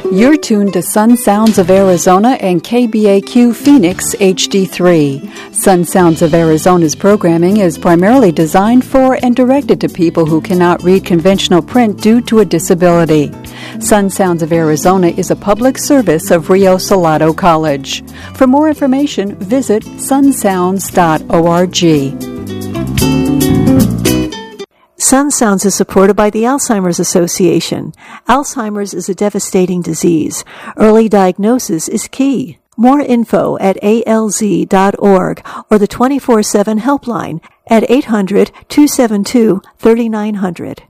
You're tuned to Sun Sounds of Arizona and KBAQ Phoenix HD3. Sun Sounds of Arizona's programming is primarily designed for and directed to people who cannot read conventional print due to a disability. Sun Sounds of Arizona is a public service of Rio Salado College. For more information, visit sunsounds.org. Sun Sounds is supported by the Alzheimer's Association. Alzheimer's is a devastating disease. Early diagnosis is key. More info at alz.org or the 24/7 helpline at 800-272-3900.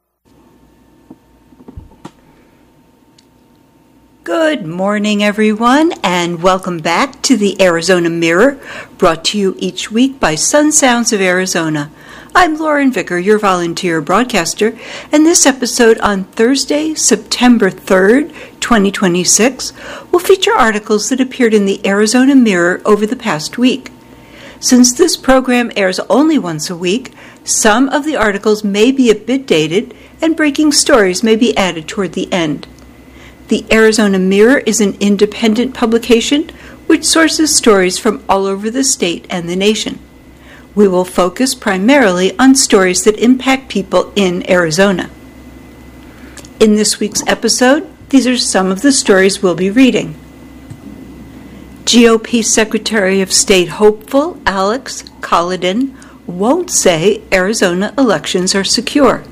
Good morning, everyone, and welcome back to the Arizona Mirror, brought to you each week by Sun Sounds of Arizona. I'm Lauren Vicker, your volunteer broadcaster, and this episode on Thursday, September 3rd, 2026, will feature articles that appeared in the Arizona Mirror over the past week. Since this program airs only once a week, some of the articles may be a bit dated, and breaking stories may be added toward the end. The Arizona Mirror is an independent publication which sources stories from all over the state and the nation. We will focus primarily on stories that impact people in Arizona. In this week's episode, these are some of the stories we'll be reading. GOP Secretary of State hopeful Alex Colliden won't say Arizona elections are secure.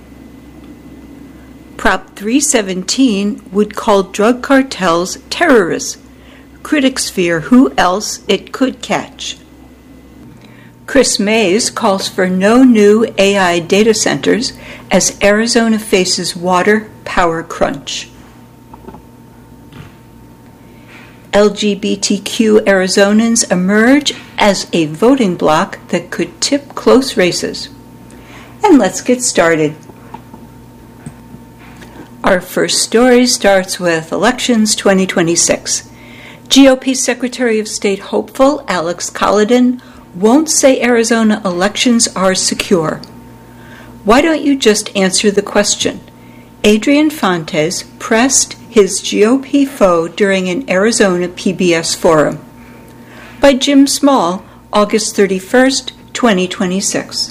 Prop 317 would call drug cartels terrorists. Critics fear who else it could catch. Chris Mays calls for no new AI data centers as Arizona faces water power crunch. LGBTQ Arizonans emerge as a voting bloc that could tip close races. And let's get started. Our first story starts with Elections 2026. GOP Secretary of State hopeful Alex Colliden won't say Arizona elections are secure. Why don't you just answer the question? Adrian Fontes pressed his GOP foe during an Arizona PBS forum. By Jim Small, August 31st, 2026.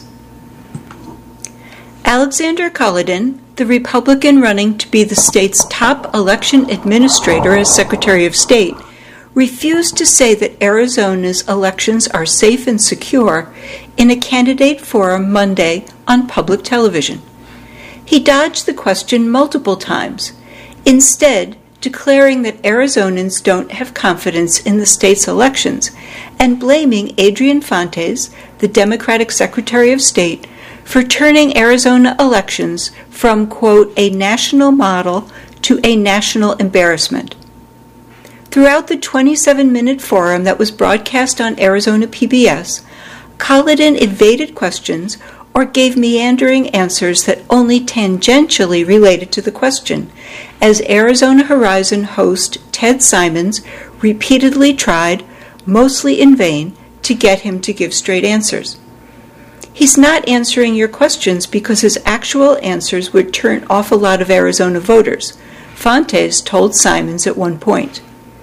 Alexander Colliden, the Republican running to be the state's top election administrator as Secretary of State, refused to say that Arizona's elections are safe and secure in a candidate forum Monday on public television. He dodged the question multiple times, instead declaring that Arizonans don't have confidence in the state's elections and blaming Adrian Fontes, the Democratic Secretary of State, for turning Arizona elections from, quote, a national model to a national embarrassment. Throughout the 27-minute forum that was broadcast on Arizona PBS, Colliden evaded questions or gave meandering answers that only tangentially related to the question, as Arizona Horizon host Ted Simons repeatedly tried, mostly in vain, to get him to give straight answers. He's not answering your questions because his actual answers would turn off a lot of Arizona voters, Fontes told Simons at one point.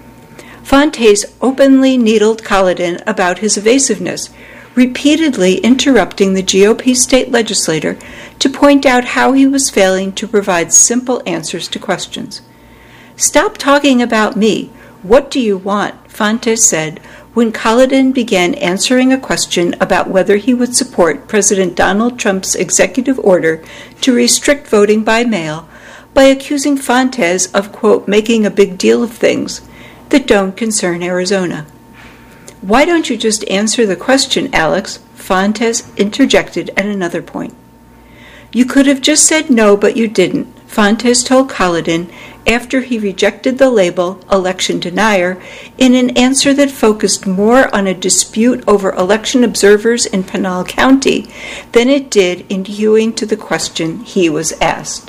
Fontes openly needled Colliden about his evasiveness, repeatedly interrupting the GOP state legislator to point out how he was failing to provide simple answers to questions. "Stop talking about me. What do you want?" Fontes said when Colliden began answering a question about whether he would support President Donald Trump's executive order to restrict voting by mail by accusing Fontes of, quote, making a big deal of things that don't concern Arizona. "Why don't you just answer the question, Alex?" Fontes interjected at another point. "You could have just said no, but you didn't," Fontes told Colliden after he rejected the label election denier in an answer that focused more on a dispute over election observers in Pinal County than it did in hewing to the question he was asked.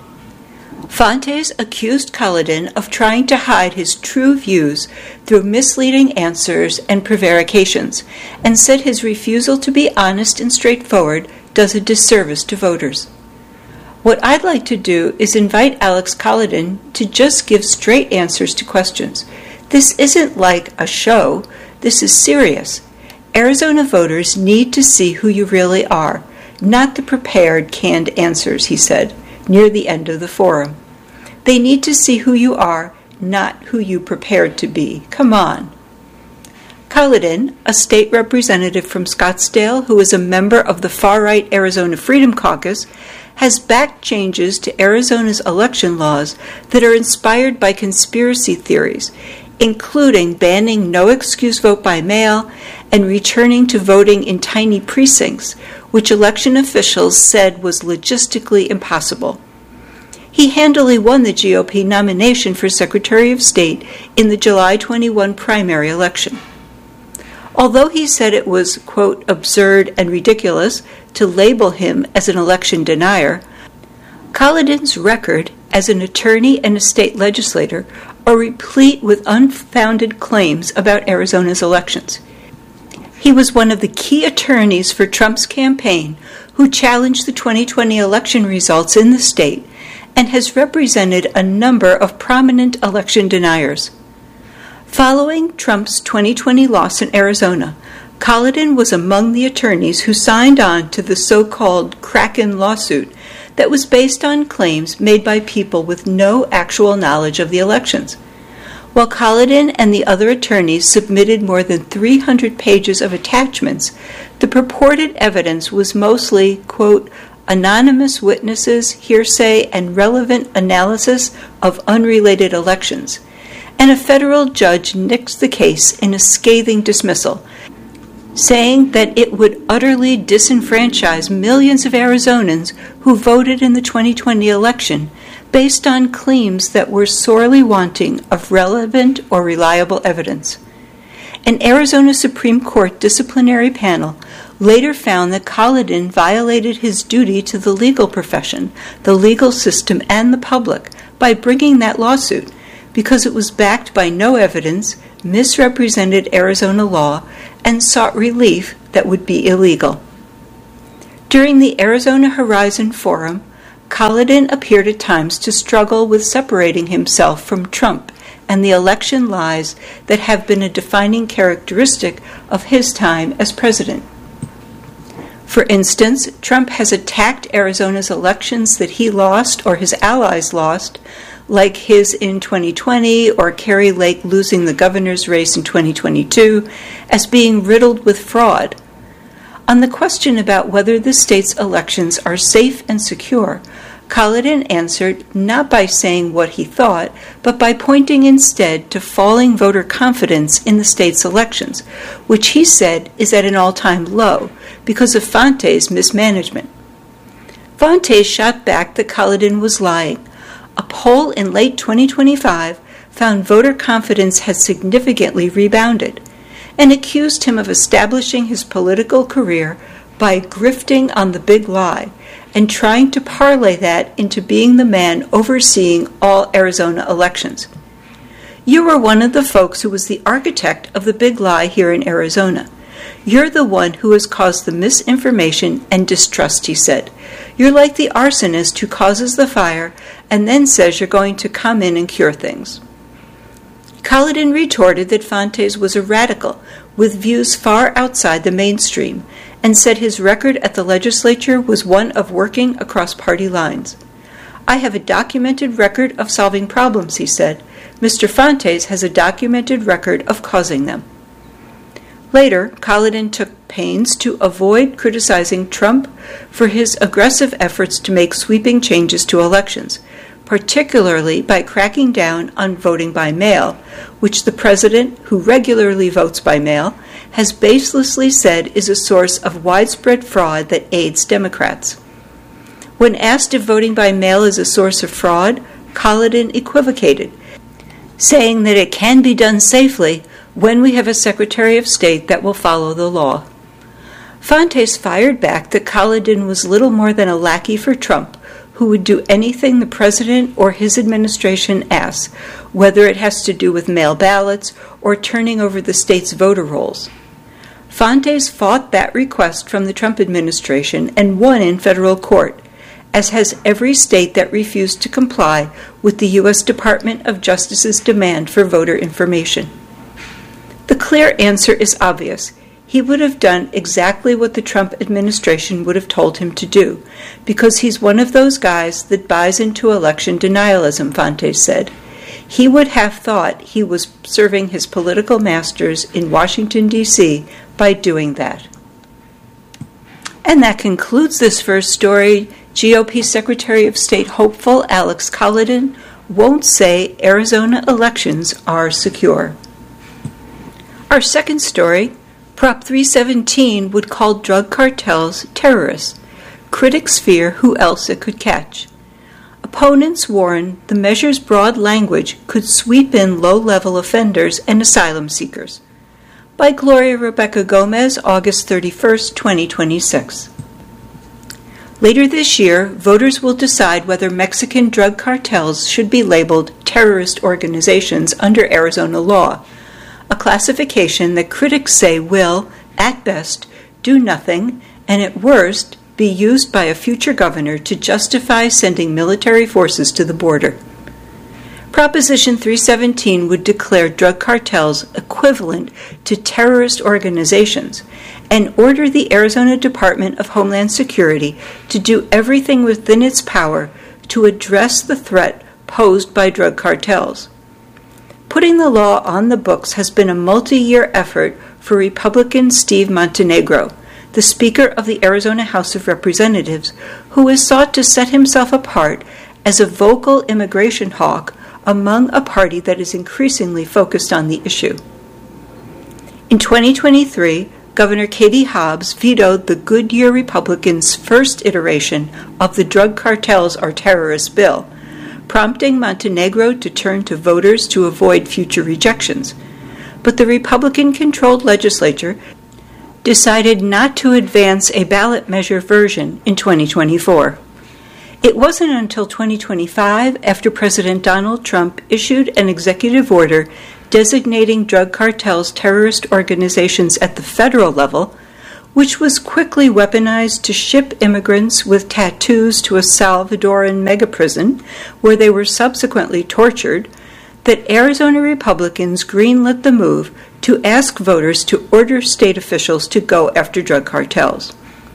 Fontes accused Colliden of trying to hide his true views through misleading answers and prevarications, and said his refusal to be honest and straightforward does a disservice to voters. What I'd like to do is invite Alex Colliden to just give straight answers to questions. This isn't like a show. This is serious. Arizona voters need to see who you really are, not the prepared, canned answers, he said, near the end of the forum. They need to see who you are, not who you prepared to be. Come on. Colliden, a state representative from Scottsdale who is a member of the far-right Arizona Freedom Caucus, has backed changes to Arizona's election laws that are inspired by conspiracy theories, including banning no-excuse vote by mail and returning to voting in tiny precincts, which election officials said was logistically impossible. He handily won the GOP nomination for Secretary of State in the July 21 primary election. Although he said it was, quote, absurd and ridiculous to label him as an election denier, Colliden's record as an attorney and a state legislator are replete with unfounded claims about Arizona's elections. He was one of the key attorneys for Trump's campaign who challenged the 2020 election results in the state and has represented a number of prominent election deniers. Following Trump's 2020 loss in Arizona, Colliden was among the attorneys who signed on to the so-called Kraken lawsuit that was based on claims made by people with no actual knowledge of the elections. While Colliden and the other attorneys submitted more than 300 pages of attachments, the purported evidence was mostly, quote, anonymous witnesses, hearsay, and relevant analysis of unrelated elections. And a federal judge nixed the case in a scathing dismissal, saying that it would utterly disenfranchise millions of Arizonans who voted in the 2020 election based on claims that were sorely wanting of relevant or reliable evidence. An Arizona Supreme Court disciplinary panel later found that Colliden violated his duty to the legal profession, the legal system, and the public by bringing that lawsuit because it was backed by no evidence, misrepresented Arizona law, and sought relief that would be illegal. During the Arizona Horizon Forum, Colliden appeared at times to struggle with separating himself from Trump and the election lies that have been a defining characteristic of his time as president. For instance, Trump has attacked Arizona's elections that he lost or his allies lost, like his in 2020 or Kari Lake losing the governor's race in 2022, as being riddled with fraud. On the question about whether the state's elections are safe and secure, Colliden answered not by saying what he thought, but by pointing instead to falling voter confidence in the state's elections, which he said is at an all-time low because of Fonte's mismanagement. Fonte shot back that Colliden was lying. A poll in late 2025 found voter confidence had significantly rebounded and accused him of establishing his political career by grifting on the big lie and trying to parlay that into being the man overseeing all Arizona elections. You were one of the folks who was the architect of the big lie here in Arizona. You're the one who has caused the misinformation and distrust, he said. You're like the arsonist who causes the fire and then says you're going to come in and cure things. Colliden retorted that Fontes was a radical with views far outside the mainstream and said his record at the legislature was one of working across party lines. I have a documented record of solving problems, he said. Mr. Fontes has a documented record of causing them. Later, Colliden took pains to avoid criticizing Trump for his aggressive efforts to make sweeping changes to elections, particularly by cracking down on voting by mail, which the president, who regularly votes by mail, has baselessly said is a source of widespread fraud that aids Democrats. When asked if voting by mail is a source of fraud, Colliden equivocated, saying that it can be done safely when we have a Secretary of State that will follow the law. Fontes fired back that Colliden was little more than a lackey for Trump, who would do anything the president or his administration asks, whether it has to do with mail ballots or turning over the state's voter rolls. Fontes fought that request from the Trump administration and won in federal court, as has every state that refused to comply with the U.S. Department of Justice's demand for voter information. The clear answer is obvious. He would have done exactly what the Trump administration would have told him to do, because he's one of those guys that buys into election denialism, Fontes said. He would have thought he was serving his political masters in Washington, D.C. by doing that. And that concludes this first story. GOP Secretary of State hopeful Alex Colliden won't say Arizona elections are secure. Our second story, Prop 317 would call drug cartels terrorists. Critics fear who else it could catch. Opponents warn the measure's broad language could sweep in low-level offenders and asylum seekers. By Gloria Rebecca Gomez, August 31, 2026. Later this year, voters will decide whether Mexican drug cartels should be labeled terrorist organizations under Arizona law, a classification that critics say will, at best, do nothing, and at worst, be used by a future governor to justify sending military forces to the border. Proposition 317 would declare drug cartels equivalent to terrorist organizations and order the Arizona Department of Homeland Security to do everything within its power to address the threat posed by drug cartels. Putting the law on the books has been a multi-year effort for Republican Steve Montenegro, the Speaker of the Arizona House of Representatives, who has sought to set himself apart as a vocal immigration hawk among a party that is increasingly focused on the issue. In 2023, Governor Katie Hobbs vetoed the Goodyear Republicans' first iteration of the Drug Cartels Are Terrorists bill, prompting Montenegro to turn to voters to avoid future rejections. But the Republican-controlled legislature decided not to advance a ballot measure version in 2024. It wasn't until 2025, after President Donald Trump issued an executive order designating drug cartels terrorist organizations at the federal level, which was quickly weaponized to ship immigrants with tattoos to a Salvadoran megaprison, where they were subsequently tortured, that Arizona Republicans greenlit the move to ask voters to order state officials to go after drug cartels.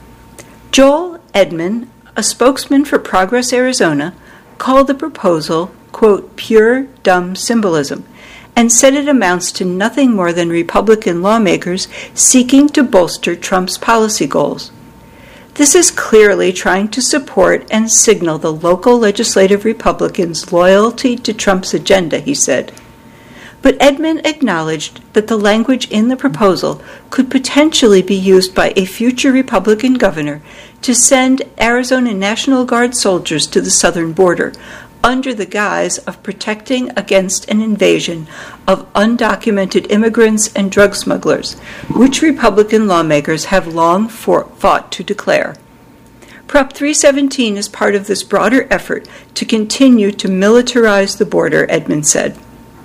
Joel Edmond, a spokesman for Progress Arizona, called the proposal, quote, pure, dumb symbolism, and said it amounts to nothing more than Republican lawmakers seeking to bolster Trump's policy goals. This is clearly trying to support and signal the local legislative Republicans' loyalty to Trump's agenda, he said. But Edmond acknowledged that the language in the proposal could potentially be used by a future Republican governor to send Arizona National Guard soldiers to the southern border, under the guise of protecting against an invasion of undocumented immigrants and drug smugglers, which Republican lawmakers have long fought to declare. Prop 317 is part of this broader effort to continue to militarize the border, Edmond said.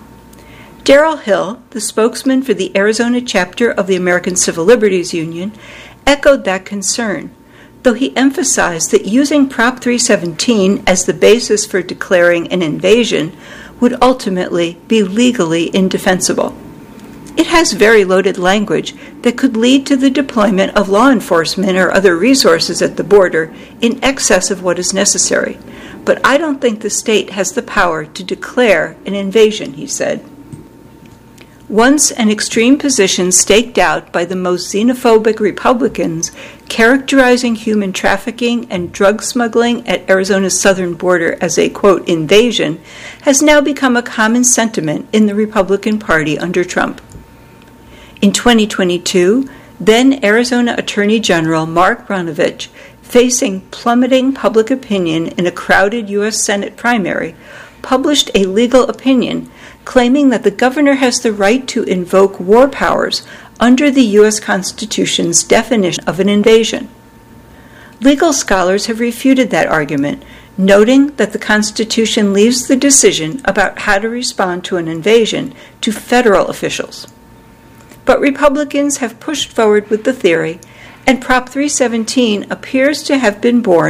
Darrell Hill, the spokesman for the Arizona chapter of the American Civil Liberties Union, echoed that concern, though he emphasized that using Prop 317 as the basis for declaring an invasion would ultimately be legally indefensible. It has very loaded language that could lead to the deployment of law enforcement or other resources at the border in excess of what is necessary, but I don't think the state has the power to declare an invasion, he said. Once an extreme position staked out by the most xenophobic Republicans characterizing human trafficking and drug smuggling at Arizona's southern border as a, quote, invasion, has now become a common sentiment in the Republican Party under Trump. In 2022, then Arizona Attorney General Mark Brnovich, facing plummeting public opinion in a crowded U.S. Senate primary, published a legal opinion claiming that the governor has the right to invoke war powers under the U.S. Constitution's definition of an invasion. Legal scholars have refuted that argument, noting that the Constitution leaves the decision about how to respond to an invasion to federal officials. But Republicans have pushed forward with the theory, and Prop 317 appears to have been born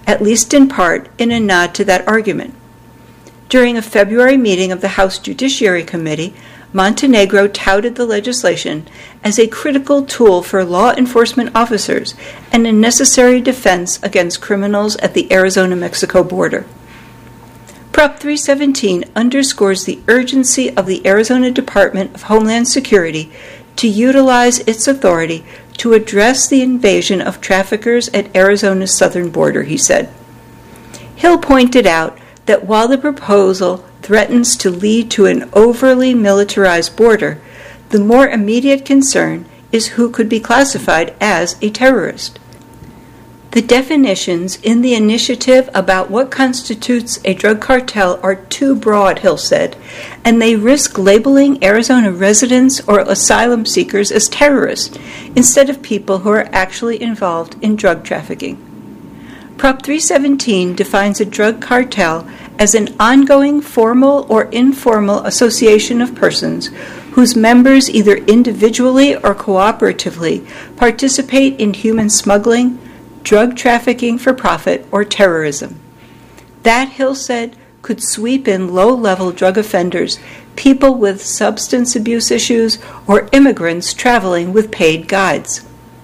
at least in part in a nod to that argument. During a February meeting of the House Judiciary Committee, Montenegro touted the legislation as a critical tool for law enforcement officers and a necessary defense against criminals at the Arizona-Mexico border. Prop 317 underscores the urgency of the Arizona Department of Homeland Security to utilize its authority to address the invasion of traffickers at Arizona's southern border, he said. Hill pointed out that while the proposal threatens to lead to an overly militarized border, the more immediate concern is who could be classified as a terrorist. The definitions in the initiative about what constitutes a drug cartel are too broad, Hill said, and they risk labeling Arizona residents or asylum seekers as terrorists instead of people who are actually involved in drug trafficking. Prop 317 defines a drug cartel as an ongoing formal or informal association of persons whose members either individually or cooperatively participate in human smuggling, drug trafficking for profit, or terrorism. That, Hill said, could sweep in low-level drug offenders, people with substance abuse issues, or immigrants traveling with paid guides.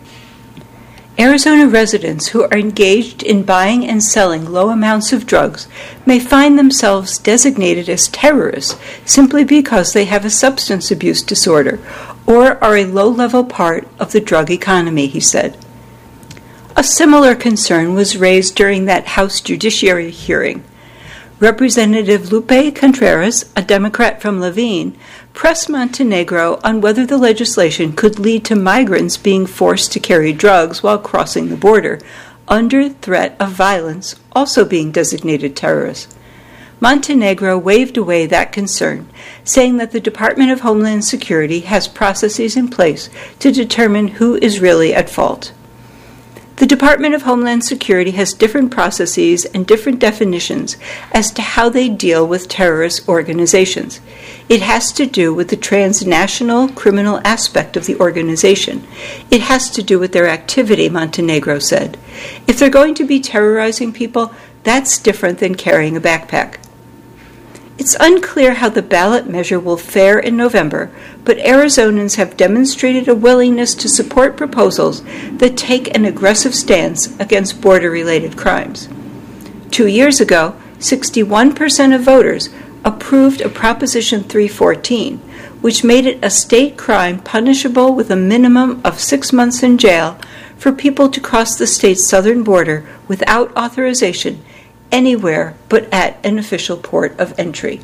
Arizona residents who are engaged in buying and selling low amounts of drugs may find themselves designated as terrorists simply because they have a substance abuse disorder or are a low-level part of the drug economy, he said. A similar concern was raised during that House Judiciary hearing. Representative Lupe Contreras, a Democrat from Levine, pressed Montenegro on whether the legislation could lead to migrants being forced to carry drugs while crossing the border, under threat of violence, also being designated terrorists. Montenegro waved away that concern, saying that the Department of Homeland Security has processes in place to determine who is really at fault. The Department of Homeland Security has different processes and different definitions as to how they deal with terrorist organizations. It has to do with the transnational criminal aspect of the organization. It has to do with their activity, Montenegro said. If they're going to be terrorizing people, that's different than carrying a backpack. It's unclear how the ballot measure will fare in November, but Arizonans have demonstrated a willingness to support proposals that take an aggressive stance against border-related crimes. 2 years ago, 61% of voters approved of Proposition 314, which made it a state crime punishable with a minimum of 6 months in jail for people to cross the state's southern border without authorization anywhere but at an official port of entry.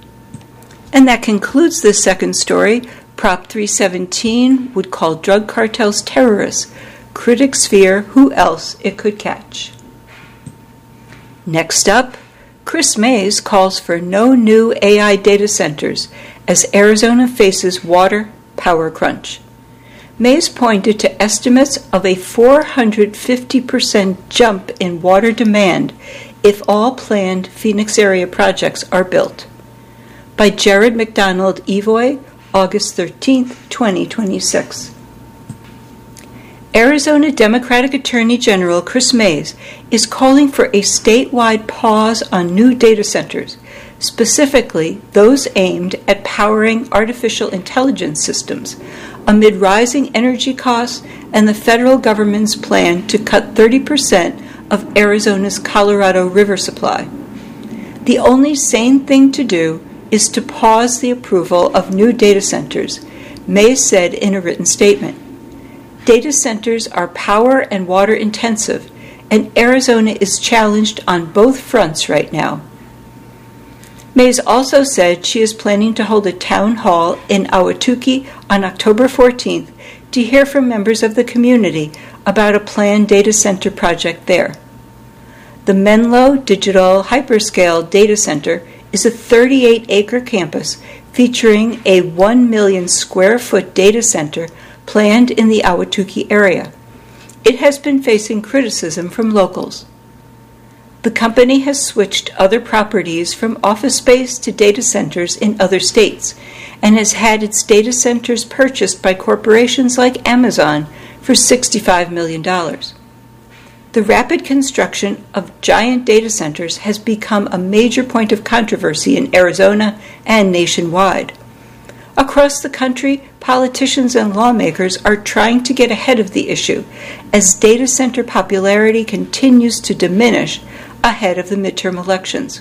And that concludes this second story. Prop 317 would call drug cartels terrorists. Critics fear who else it could catch. Next up, Chris Mays calls for no new AI data centers as Arizona faces water power crunch. Mays pointed to estimates of a 450% jump in water demand if all planned Phoenix area projects are built. By Jared McDonald Evoy, August 13, 2026. Arizona Democratic Attorney General Chris Mays is calling for a statewide pause on new data centers, specifically those aimed at powering artificial intelligence systems, amid rising energy costs and the federal government's plan to cut 30% of Arizona's Colorado River supply. The only sane thing to do is to pause the approval of new data centers, Mays said in a written statement. Data centers are power and water intensive, and Arizona is challenged on both fronts right now. Mays also said she is planning to hold a town hall in Ahwatukee on October 14th to hear from members of the community about a planned data center project there. The Menlo Digital Hyperscale Data Center is a 38-acre campus featuring a 1 million square foot data center planned in the Ahwatukee area. It has been facing criticism from locals. The company has switched other properties from office space to data centers in other states and has had its data centers purchased by corporations like Amazon for $65 million. The rapid construction of giant data centers has become a major point of controversy in Arizona and nationwide. Across the country, politicians and lawmakers are trying to get ahead of the issue as data center popularity continues to diminish ahead of the midterm elections.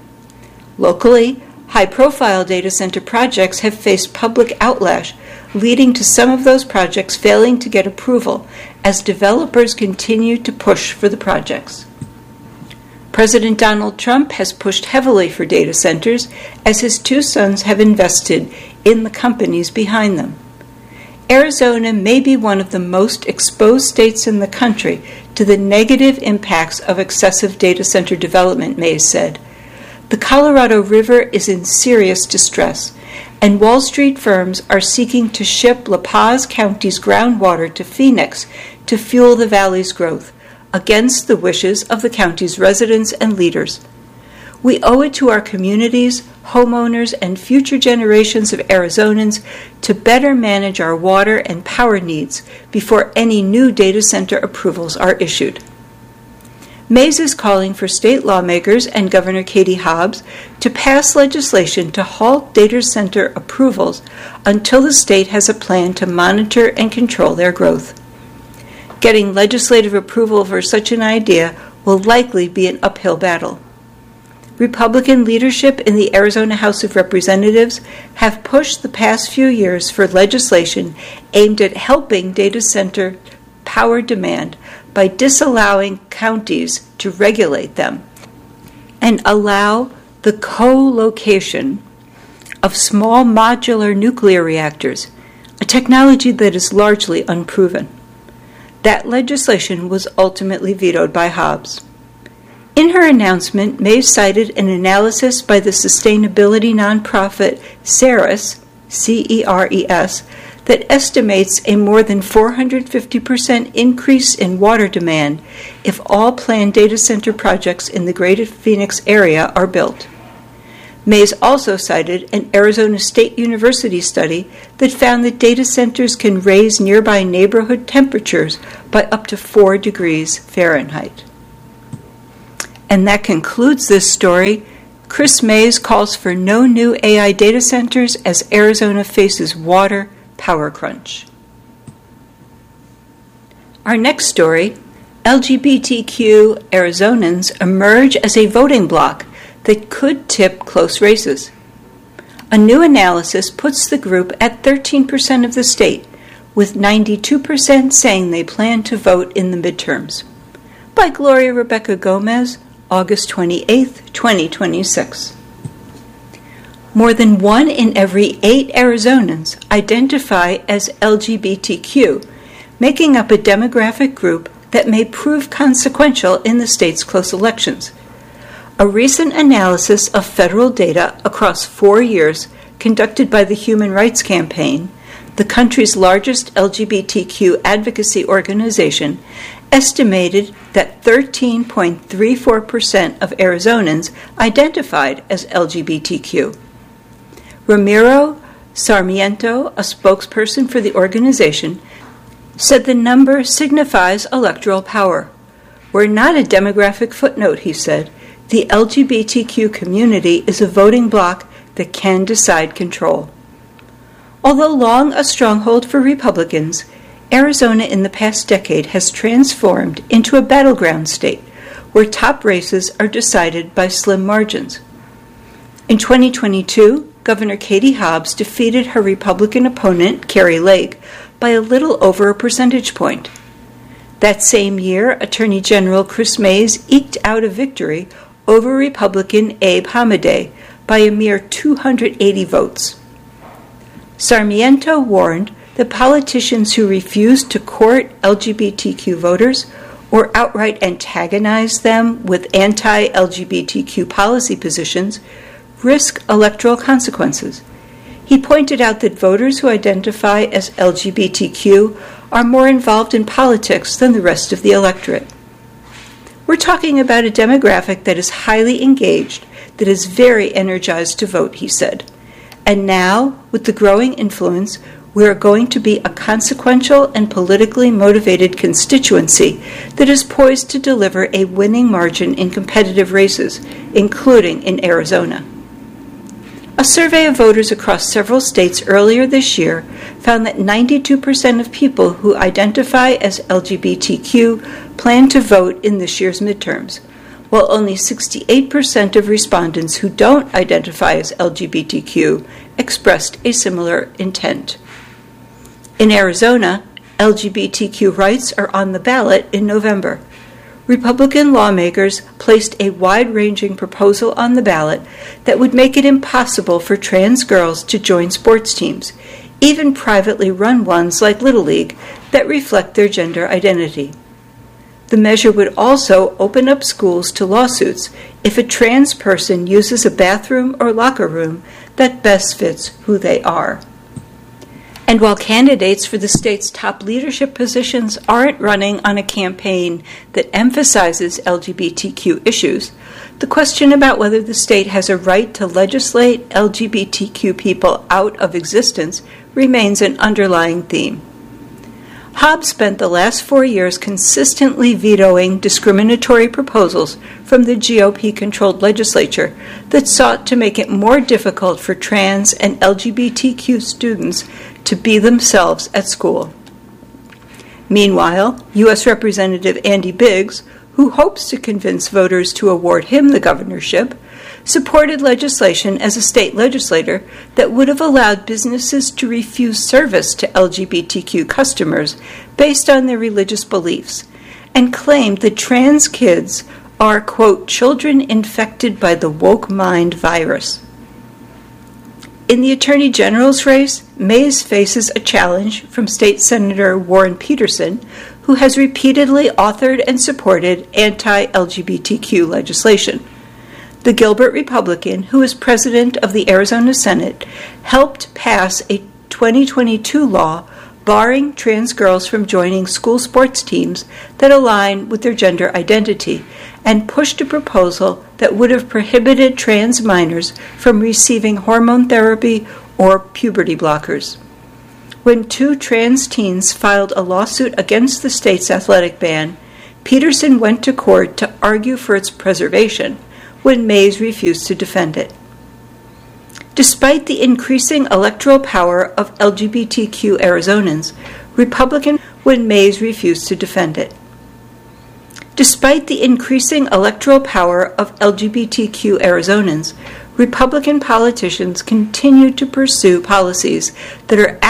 Locally, high-profile data center projects have faced public outlash, leading to some of those projects failing to get approval as developers continue to push for the projects. President Donald Trump has pushed heavily for data centers as his two sons have invested in the companies behind them. Arizona may be one of the most exposed states in the country to the negative impacts of excessive data center development, Mays said. The Colorado River is in serious distress, and Wall Street firms are seeking to ship La Paz County's groundwater to Phoenix to fuel the valley's growth, against the wishes of the county's residents and leaders. We owe it to our communities, homeowners, and future generations of Arizonans to better manage our water and power needs before any new data center approvals are issued. Mays is calling for state lawmakers and Governor Katie Hobbs to pass legislation to halt data center approvals until the state has a plan to monitor and control their growth. Getting legislative approval for such an idea will likely be an uphill battle. Republican leadership in the Arizona House of Representatives have pushed the past few years for legislation aimed at helping data center power demand by disallowing counties to regulate them and allow the co-location of small modular nuclear reactors, a technology that is largely unproven. That legislation was ultimately vetoed by Hobbs. In her announcement, Mays cited an analysis by the sustainability nonprofit CERES, C-E-R-E-S, that estimates a more than 450% increase in water demand if all planned data center projects in the greater Phoenix area are built. Mays also cited an Arizona State University study that found that data centers can raise nearby neighborhood temperatures by up to 4 degrees Fahrenheit. And that concludes this story. Chris Mays calls for no new AI data centers as Arizona faces water power crunch. Our next story, LGBTQ Arizonans emerge as a voting bloc that could tip close races. A new analysis puts the group at 13% of the state, with 92% saying they plan to vote in the midterms. By Gloria Rebecca Gomez, August 28, 2026. More than 1 in every 8 Arizonans identify as LGBTQ, making up a demographic group that may prove consequential in the state's close elections. A recent analysis of federal data across 4 years conducted by the Human Rights Campaign, the country's largest LGBTQ advocacy organization, estimated that 13.34% of Arizonans identified as LGBTQ. Ramiro Sarmiento, a spokesperson for the organization, said the number signifies electoral power. We're not a demographic footnote, he said. The LGBTQ community is a voting bloc that can decide control. Although long a stronghold for Republicans, Arizona in the past decade has transformed into a battleground state where top races are decided by slim margins. In 2022, Governor Katie Hobbs defeated her Republican opponent, Kari Lake, by a little over a percentage point. That same year, Attorney General Chris Mays eked out a victory over Republican Abe Hamadeh by a mere 280 votes. Sarmiento warned that politicians who refuse to court LGBTQ voters or outright antagonize them with anti-LGBTQ policy positions risk electoral consequences. He pointed out that voters who identify as LGBTQ are more involved in politics than the rest of the electorate. We're talking about a demographic that is highly engaged, that is very energized to vote, he said. And now, with the growing influence, we are going to be a consequential and politically motivated constituency that is poised to deliver a winning margin in competitive races, including in Arizona. A survey of voters across several states earlier this year found that 92% of people who identify as LGBTQ plan to vote in this year's midterms, while only 68% of respondents who don't identify as LGBTQ expressed a similar intent. In Arizona, LGBTQ rights are on the ballot in November. Republican lawmakers placed a wide-ranging proposal on the ballot that would make it impossible for trans girls to join sports teams, even privately run ones like Little League, that reflect their gender identity. The measure would also open up schools to lawsuits if a trans person uses a bathroom or locker room that best fits who they are. And while candidates for the state's top leadership positions aren't running on a campaign that emphasizes LGBTQ issues, the question about whether the state has a right to legislate LGBTQ people out of existence remains an underlying theme. Hobbs spent the last 4 years consistently vetoing discriminatory proposals from the GOP-controlled legislature that sought to make it more difficult for trans and LGBTQ students to be themselves at school. Meanwhile, U.S. Representative Andy Biggs, who hopes to convince voters to award him the governorship, supported legislation as a state legislator that would have allowed businesses to refuse service to LGBTQ customers based on their religious beliefs, and claimed that trans kids are, quote, children infected by the woke mind virus. In the Attorney General's race, Mays faces a challenge from State Senator Warren Peterson, who has repeatedly authored and supported anti-LGBTQ legislation. The Gilbert Republican, who is president of the Arizona Senate, helped pass a 2022 law barring trans girls from joining school sports teams that align with their gender identity, and pushed a proposal that would have prohibited trans minors from receiving hormone therapy or puberty blockers. When 2 trans teens filed a lawsuit against the state's athletic ban, Peterson went to court to argue for its preservation, when Mays refused to defend it. Despite the increasing electoral power of LGBTQ Arizonans, Republican when Mays refused to defend it. Despite the increasing electoral power of LGBTQ Arizonans, Republican politicians continue to pursue policies that are